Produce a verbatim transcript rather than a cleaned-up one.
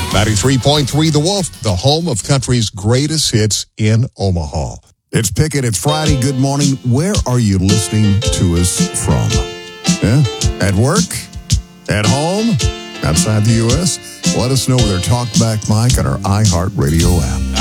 ninety-three point three The Wolf, the home of country's greatest hits in Omaha. It's Pickett. It's Friday. Good morning. Where are you listening to us from? Yeah? At work? At home? Outside the U S? Let us know with our TalkBack mic on our iHeartRadio app.